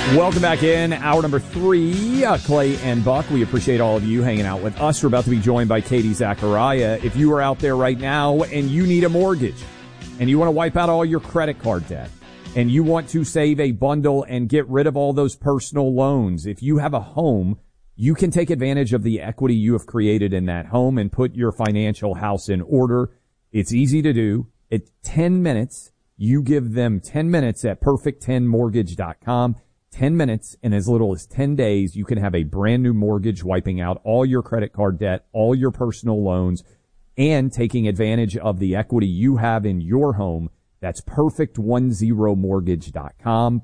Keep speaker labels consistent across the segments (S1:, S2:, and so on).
S1: Welcome back in. Hour number 3, Clay and Buck. We appreciate all of you hanging out with us. We're about to be joined by Katie Zachariah. If you are out there right now and you need a mortgage and you want to wipe out all your credit card debt and you want to save a bundle and get rid of all those personal loans, if you have a home, you can take advantage of the equity you have created in that home and put your financial house in order. It's easy to do. It's 10 minutes. You give them 10 minutes at perfect10mortgage.com. 10 minutes, in as little as 10 days, you can have a brand new mortgage, wiping out all your credit card debt, all your personal loans, and taking advantage of the equity you have in your home. That's perfect10mortgage.com,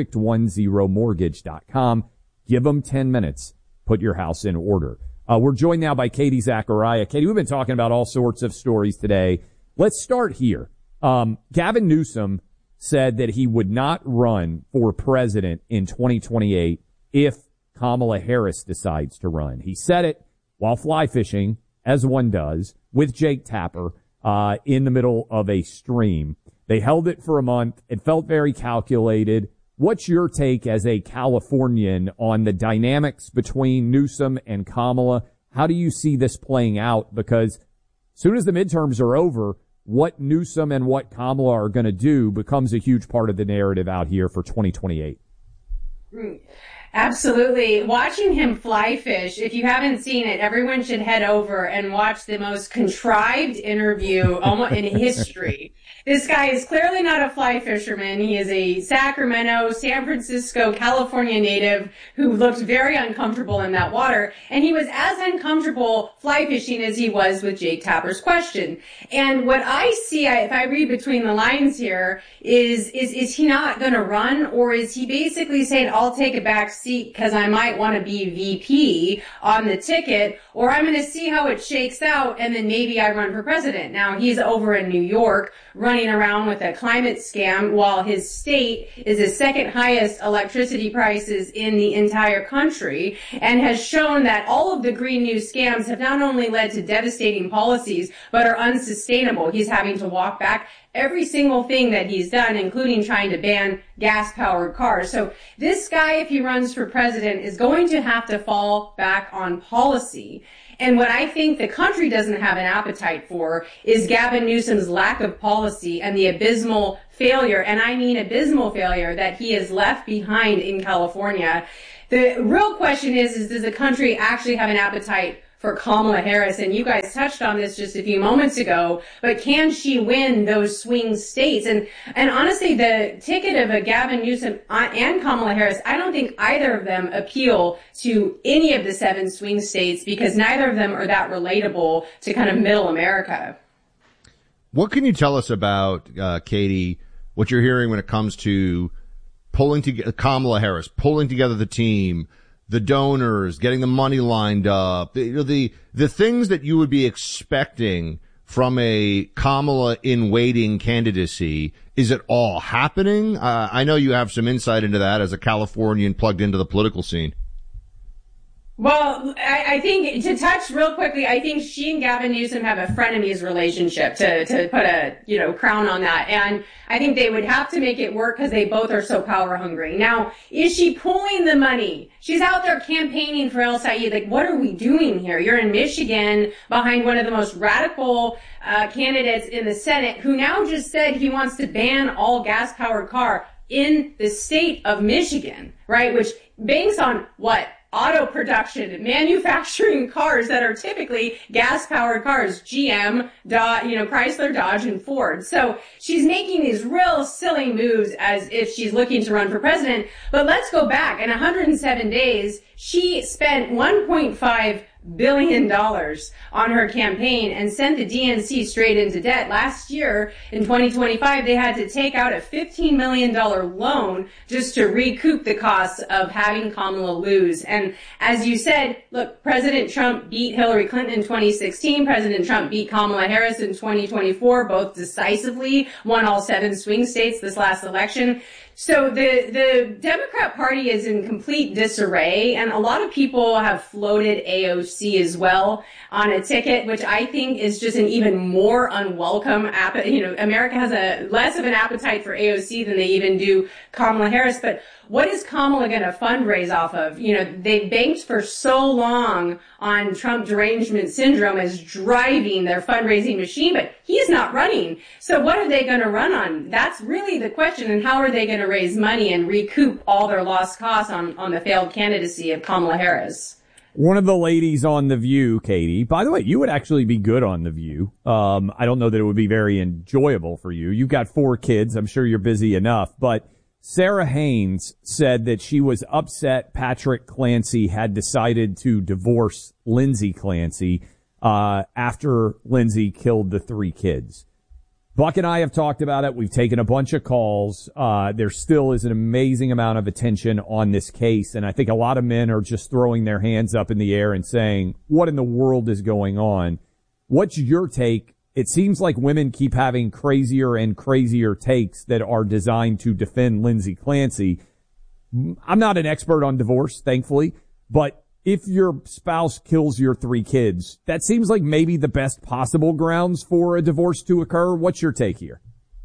S1: perfect10mortgage.com. Give them 10 minutes. Put your house in order. We're joined now by Katie Zachariah. Katie, we've been talking about all sorts of stories today. Let's start here. Gavin Newsom said that he would not run for president in 2028 if Kamala Harris decides to run. He said it while fly fishing, as one does, with Jake Tapper in the middle of a stream. They held it for a month. It felt very calculated. What's your take as a Californian on the dynamics between Newsom and Kamala? How do you see this playing out? Because as soon as the midterms are over, what Newsom and what Kamala are going to do becomes a huge part of the narrative out here for 2028.
S2: Absolutely. Watching him fly fish, if you haven't seen it, everyone should head over and watch the most contrived interview almost in history. This guy is clearly not a fly fisherman. He is a Sacramento, San Francisco, California native who looked very uncomfortable in that water. And he was as uncomfortable fly fishing as he was with Jake Tapper's question. And what I see, if I read between the lines here, is he not going to run, or is he basically saying, I'll take a back seat because I might want to be VP on the ticket, or I'm going to see how it shakes out and then maybe I run for president. Now he's over in New York running around with a climate scam while his state is the second highest electricity prices in the entire country, and has shown that all of the Green New scams have not only led to devastating policies but are unsustainable. He's having to walk back every single thing that he's done, including trying to ban gas-powered cars. So this guy, if he runs for president, is going to have to fall back on policy. And what I think the country doesn't have an appetite for is Gavin Newsom's lack of policy and the abysmal failure, and I mean abysmal failure, that he has left behind in California. The real question is does the country actually have an appetite for Kamala Harris? And you guys touched on this just a few moments ago, but can she win those swing states? And honestly, the ticket of a Gavin Newsom and Kamala Harris, I don't think either of them appeal to any of the 7 swing states, because neither of them are that relatable to kind of middle America.
S3: What can you tell us about, Katie, what you're hearing when it comes to pulling together Kamala Harris, pulling together the team, the donors, getting the money lined up, the things that you would be expecting from a Kamala in waiting candidacy? Is it all happening? I know you have some insight into that as a Californian plugged into the political scene.
S2: Well, I think, to touch real quickly, I think she and Gavin Newsom have a frenemies relationship, to put a, crown on that. And I think they would have to make it work because they both are so power hungry. Now, is she pulling the money? She's out there campaigning for El Sayed. Like, what are we doing here? You're in Michigan behind one of the most radical candidates in the Senate, who now just said he wants to ban all gas-powered car in the state of Michigan, right? Which banks on what? Auto production, manufacturing cars that are typically gas-powered cars, GM, Chrysler, Dodge, and Ford. So she's making these real silly moves as if she's looking to run for president. But let's go back. In 107 days, she spent $1.5 billion on her campaign and sent the DNC straight into debt. Last year, in 2025, they had to take out a $15 million loan just to recoup the costs of having Kamala lose. And as you said, look, President Trump beat Hillary Clinton in 2016. President Trump beat Kamala Harris in 2024, both decisively, won all 7 swing states this last election. So the Democrat Party is in complete disarray, and a lot of people have floated AOC as well on a ticket, which I think is just an even more unwelcome America has a less of an appetite for AOC than they even do Kamala Harris. But what is Kamala going to fundraise off of? You know, they banked for so long on Trump derangement syndrome as driving their fundraising machine, but he's not running. So what are they going to run on? That's really the question. And how are they going to raise money and recoup all their lost costs on the failed candidacy of Kamala Harris?
S1: One of the ladies on The View, Katie, by the way, you would actually be good on The View. I don't know that it would be very enjoyable for you. You've got 4 kids. I'm sure you're busy enough, but Sarah Haynes said that she was upset Patrick Clancy had decided to divorce Lindsay Clancy after Lindsay killed the 3 kids. Buck and I have talked about it. We've taken a bunch of calls. There still is an amazing amount of attention on this case, and I think a lot of men are just throwing their hands up in the air and saying, what in the world is going on? What's your take? It seems like women keep having crazier and crazier takes that are designed to defend Lindsay Clancy. I'm not an expert on divorce, thankfully, but if your spouse kills your 3 kids, that seems like maybe the best possible grounds for a divorce to occur. What's your take here?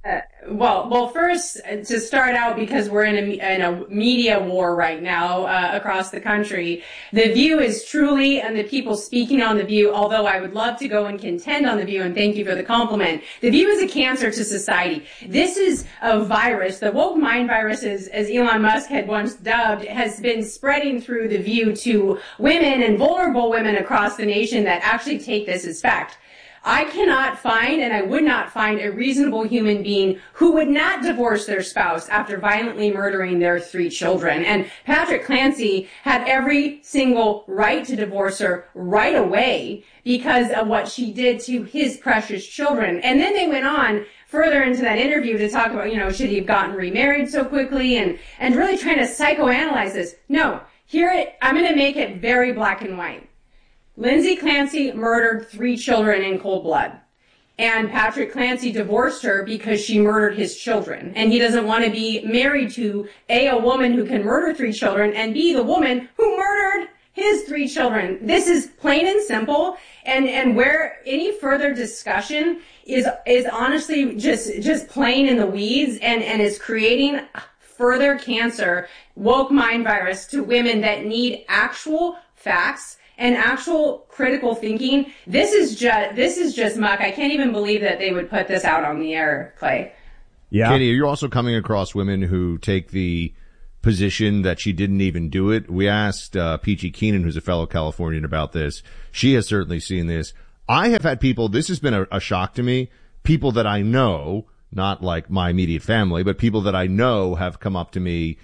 S2: Well, first, to start out, because we're in a media war right now across the country, The View is truly, and the people speaking on The View, although I would love to go and contend on The View, and thank you for the compliment, The View is a cancer to society. This is a virus. The woke mind virus, as Elon Musk had once dubbed, has been spreading through The View to women and vulnerable women across the nation that actually take this as fact. I cannot find, and I would not find, a reasonable human being who would not divorce their spouse after violently murdering their 3 children. And Patrick Clancy had every single right to divorce her right away because of what she did to his precious children. And then they went on further into that interview to talk about, should he have gotten remarried so quickly and really trying to psychoanalyze this. No, I'm going to make it very black and white. Lindsay Clancy murdered 3 children in cold blood. And Patrick Clancy divorced her because she murdered his children. And he doesn't want to be married to a woman who can murder 3 children, and B, the woman who murdered his 3 children. This is plain and simple. And where any further discussion is honestly just plain in the weeds and is creating further cancer, woke mind virus to women that need actual facts and actual critical thinking. This is just muck. I can't even believe that they would put this out on the air, Clay.
S3: Yeah. Katie, are you also coming across women who take the position that she didn't even do it? We asked Peachy Keenan, who's a fellow Californian, about this. She has certainly seen this. I have had people, this has been a shock to me, people that I know, not like my immediate family, but people that I know have come up to me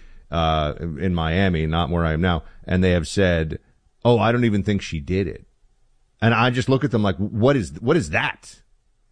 S3: in Miami, not where I am now, and they have said, oh, I don't even think she did it. And I just look at them like, what is that?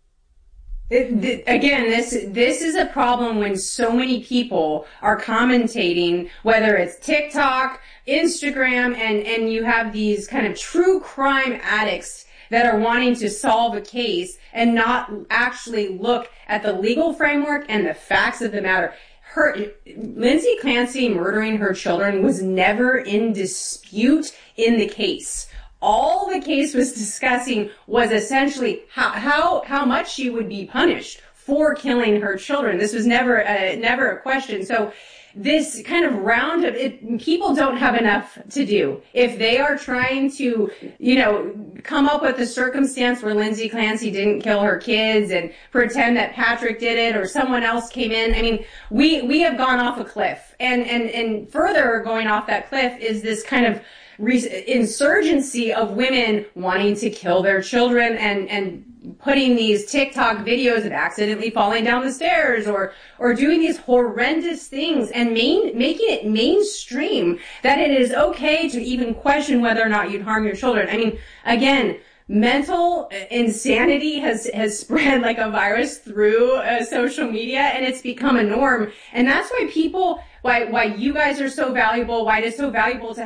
S2: Again, this is a problem when so many people are commentating, whether it's TikTok, Instagram, and you have these kind of true crime addicts that are wanting to solve a case and not actually look at the legal framework and the facts of the matter. Lindsay Clancy murdering her children was never in dispute in the case. All the case was discussing was essentially how much she would be punished for killing her children. This was never a question. So this kind of round of it, people don't have enough to do. If they are trying to, come up with a circumstance where Lindsay Clancy didn't kill her kids and pretend that Patrick did it or someone else came in. I mean, we have gone off a cliff, and further going off that cliff is this kind of insurgency of women wanting to kill their children and putting these TikTok videos of accidentally falling down the stairs or doing these horrendous things and making it mainstream that it is okay to even question whether or not you'd harm your children. I mean, again, mental insanity has spread like a virus through social media, and it's become a norm. And that's why why you guys are so valuable, why it is so valuable to have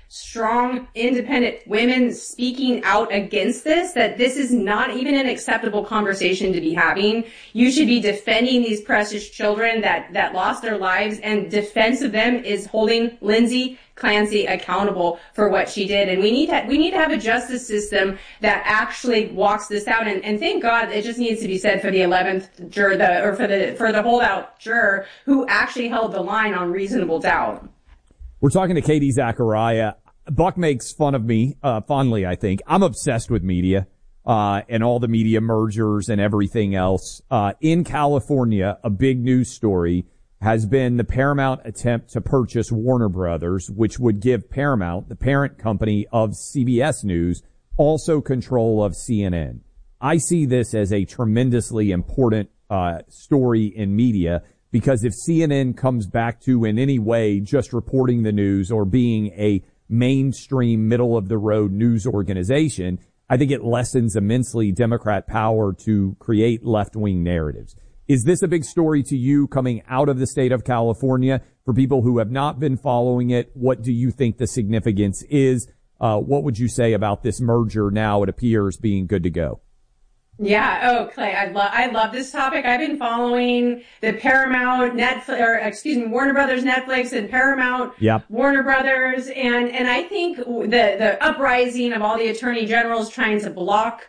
S2: strong, independent women speaking out against this, that this is not even an acceptable conversation to be having. You should be defending these precious children that lost their lives, and defense of them is holding Lindsay Clancy accountable for what she did. And we need to have a justice system that actually walks this out. And thank God it just needs to be said for the 11th juror, for the holdout juror who actually held the line on reasonable doubt.
S1: We're talking to Katie Zachariah. Buck makes fun of me, fondly, I think. I'm obsessed with media, and all the media mergers and everything else. In California, a big news story has been the Paramount attempt to purchase Warner Brothers, which would give Paramount, the parent company of CBS News, also control of CNN. I see this as a tremendously important story in media, because if CNN comes back to in any way just reporting the news or being a mainstream middle-of-the-road news organization, I think it lessens immensely Democrat power to create left-wing narratives. Is this a big story to you coming out of the state of California? For people who have not been following it, what do you think the significance is? What would you say about this merger now, it appears, being good to go?
S2: Yeah. Oh, Clay, I love this topic. I've been following the Paramount Warner Brothers Netflix and Paramount Warner Brothers. And I think the uprising of all the attorney generals trying to block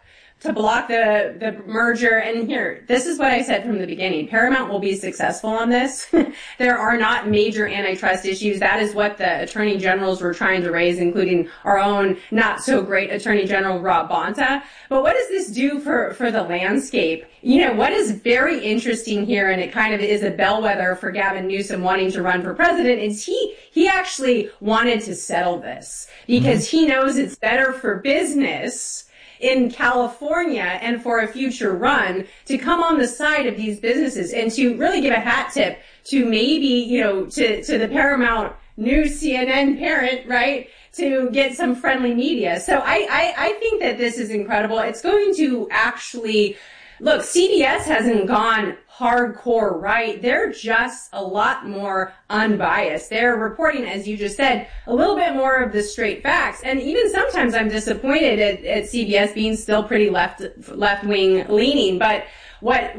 S2: the merger. And here, this is what I said from the beginning. Paramount will be successful on this. There are not major antitrust issues. That is what the attorney generals were trying to raise, including our own not so great attorney general, Rob Bonta. But what does this do for the landscape? You know, what is very interesting here, and it kind of is a bellwether for Gavin Newsom wanting to run for president, is he actually wanted to settle this because he knows it's better for business in California and for a future run to come on the side of these businesses and to really give a hat tip to maybe, you know, to the Paramount News CNN parent, right? To get some friendly media. So I think that this is incredible. It's going to actually, look, CBS hasn't gone hardcore right. They're just a lot more unbiased. They're reporting, as you just said, a little bit more of the straight facts. And even sometimes I'm disappointed at CBS being still pretty left-wing leaning. But what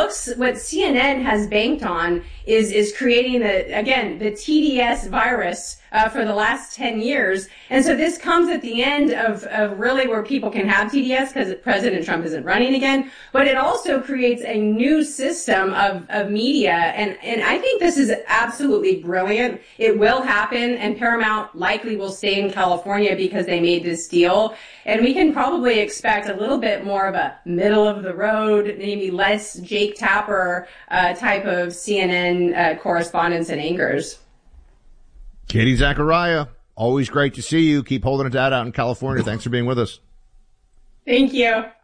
S2: CNN has banked on is creating the TDS virus for the last 10 years. And so this comes at the end of really where people can have TDS because President Trump isn't running again. But it also creates a new system of media. And I think this is absolutely brilliant. It will happen, and Paramount likely will stay in California because they made this deal. And we can probably expect a little bit more of a middle of the road, maybe less Jake Tapper type of CNN correspondence and anchors.
S3: Katie Zachariah, always great to see you. Keep holding it down out in California. Thanks for being with us.
S2: Thank you.